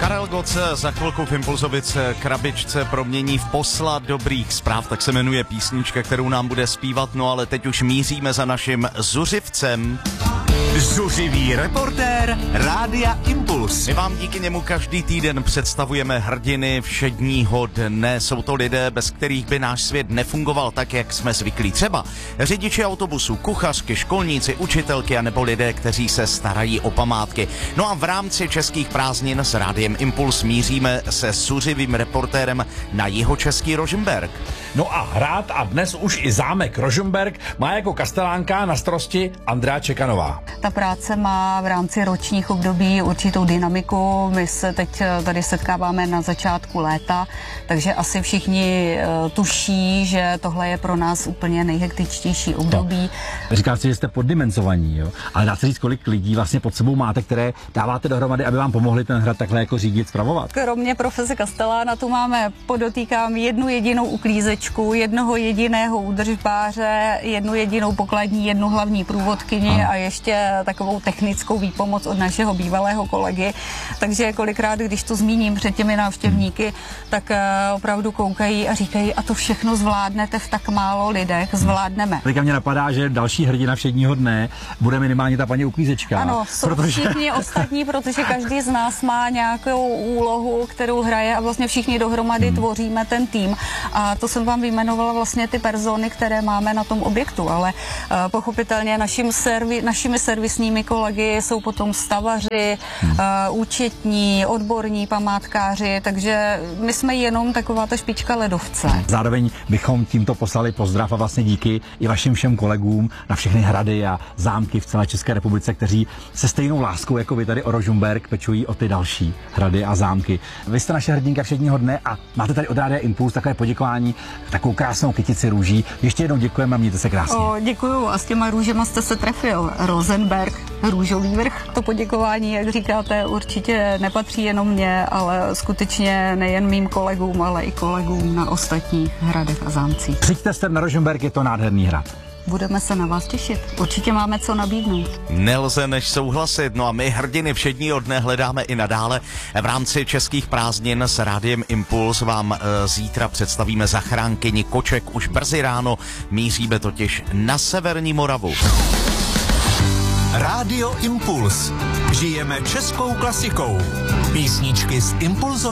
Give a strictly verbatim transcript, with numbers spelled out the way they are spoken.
Karel Gott za chvilku v Impulzovice krabičce promění v posla dobrých zpráv, tak se jmenuje písnička, kterou nám bude zpívat, no ale teď už míříme za naším zuřivcem. Zuřivý reportér Rádia Impuls. My vám díky němu každý týden představujeme hrdiny všedního dne. Jsou to lidé, bez kterých by náš svět nefungoval tak, jak jsme zvyklí. Třeba řidiči autobusů, kuchařky, školníci, učitelky a nebo lidé, kteří se starají o památky. No a v rámci českých prázdnin s Rádiem Impuls míříme se zuřivým reportérem na jihočeský Rožmberk. No a hrad a dnes už i zámek Rožmberk má jako kastelánka na starosti Andrea Čekanová. Ta práce má v rámci ročních období určitou dynamiku. My se teď tady setkáváme na začátku léta, takže asi všichni uh, tuší, že tohle je pro nás úplně nejhektičtější období. No. Říkáte si, že jste poddimenzovaní, jo? Ale dá se říct, kolik lidí vlastně pod sebou máte, které dáváte dohromady, aby vám pomohli ten hrad takhle jako řídit, spravovat? Kromě profese kastelána tu máme, podotýkám, jednu jedinou uklízečku, jednoho jediného údržbáře, jednu jedinou pokladní, jednu hlavní průvodkyni Aha. a ještě takovou technickou výpomoc od našeho bývalého kolegy. Takže kolikrát, když to zmíním před těmi návštěvníky, tak opravdu koukají a říkají, a to všechno zvládnete v tak málo lidech, zvládneme. Teďka mě napadá, že další hrdina všedního dne bude minimálně ta paní uklízečka. Ano, jsou protože... všichni ostatní, protože každý z nás má nějakou úlohu, kterou hraje a vlastně všichni dohromady hmm. tvoříme ten tým. A to jsem vám vyjmenovala vlastně ty persony, které máme na tom objektu, ale uh, pochopitelně našim servi, našimi servisními kolegy jsou potom stavaři, hmm. uh, účetní, odborní památkáři, takže my jsme jenom taková ta špička ledovce. Zároveň bychom tímto poslali pozdrav a vlastně díky i vašim všem kolegům na všechny hrady a zámky v celé České republice, kteří se stejnou láskou jako vy tady o Rožmberk pečují o ty další hrady a zámky. Vy jste naše hrdinka všedního dne a máte tady od Rádia Impuls takové poděkování, takovou krásnou kytici růží. Ještě jednou děkujeme a mějte se krásně. O, děkuju a s těma růžema jste se trefil. Rosenberg, růžový vrch. To poděkování, jak říkáte, určitě nepatří jenom mně, ale skutečně nejen mým kolegům, ale i kolegům na ostatních hradech a zámcích. Přijďte se na Rožmberk, je to nádherný hrad. Budeme se na vás těšit. Určitě máme co nabídnout. Nelze než souhlasit. No a my hrdiny všedního dne hledáme i nadále. V rámci českých prázdnin s Rádiem Impuls vám e, zítra představíme zachránkyni koček. Už brzy ráno míříme totiž na severní Moravu. Rádio Impuls. Žijeme českou klasikou. Písničky z Impulzové